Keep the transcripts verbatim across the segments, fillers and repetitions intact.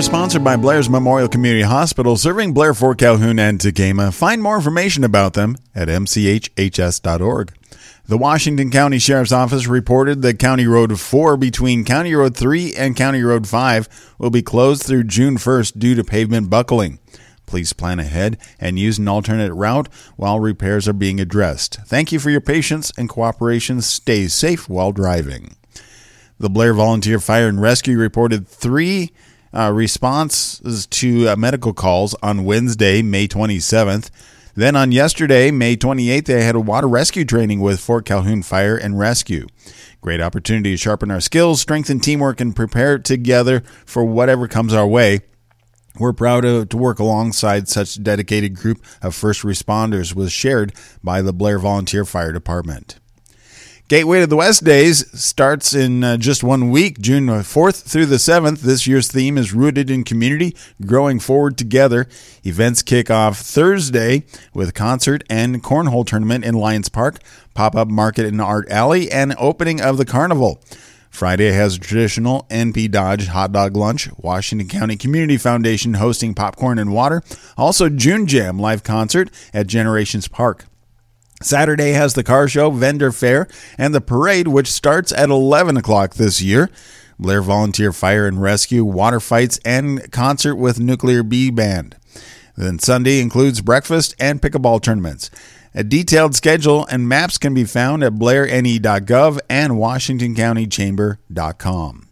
Hour sponsored by Blair's Memorial Community Hospital, serving Blair, Fort Calhoun, and Tegama. Find more information about them at m c h h s dot org. The Washington County Sheriff's Office reported that County Road four between County Road three and County Road five will be closed through June first due to pavement buckling. Please plan ahead and use an alternate route while repairs are being addressed. Thank you for your patience and cooperation. Stay safe while driving. The Blair Volunteer Fire and Rescue reported three uh, responses to uh, medical calls on Wednesday, May twenty-seventh. Then on yesterday, May twenty-eighth, they had a water rescue training with Fort Calhoun Fire and Rescue. Great opportunity to sharpen our skills, strengthen teamwork, and prepare together for whatever comes our way. We're proud to, to work alongside such a dedicated group of first responders, was shared by the Blair Volunteer Fire Department. Gateway to the West Days starts in uh, just one week, June fourth through the seventh. This year's theme is Rooted in Community, Growing Forward Together. Events kick off Thursday with concert and cornhole tournament in Lions Park, pop-up market in Art Alley, and opening of the carnival. Friday has a traditional N P Dodge hot dog lunch, Washington County Community Foundation hosting popcorn and water, also June Jam live concert at Generations Park. Saturday has the car show, vendor fair, and the parade, which starts at eleven o'clock this year. Blair Volunteer Fire and Rescue, water fights, and concert with Nuclear Bee Band. Then Sunday includes breakfast and pickleball tournaments. A detailed schedule and maps can be found at blair n e dot gov and washington county chamber dot com.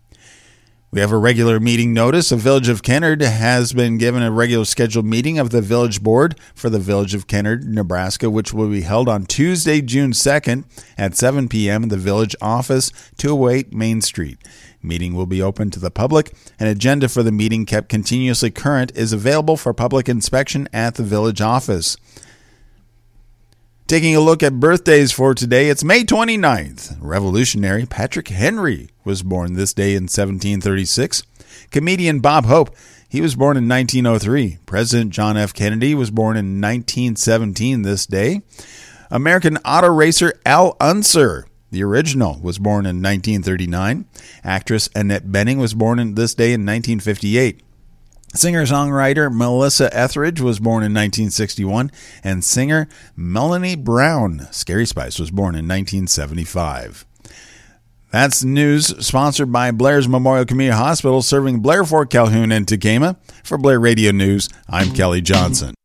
We have a regular meeting notice. The Village of Kennard has been given a regular scheduled meeting of the Village Board for the Village of Kennard, Nebraska, which will be held on Tuesday, June second at seven p.m. in the Village Office, two oh eight Main Street. Meeting will be open to the public. An agenda for the meeting kept continuously current is available for public inspection at the Village Office. Taking a look at birthdays for today, it's May twenty-ninth. Revolutionary Patrick Henry was born this day in seventeen thirty-six. Comedian Bob Hope, he was born in nineteen oh three. President John F. Kennedy was born in nineteen seventeen this day. American auto racer Al Unser, the original, was born in nineteen thirty-nine. Actress Annette Bening was born in this day in nineteen fifty-eight. Singer-songwriter Melissa Etheridge was born in nineteen sixty-one, and singer Melanie Brown, Scary Spice, was born in nineteen seventy-five. That's news sponsored by Blair's Memorial Community Hospital, serving Blair, Fort Calhoun, and Tegama. For Blair Radio News, I'm Kelly Johnson.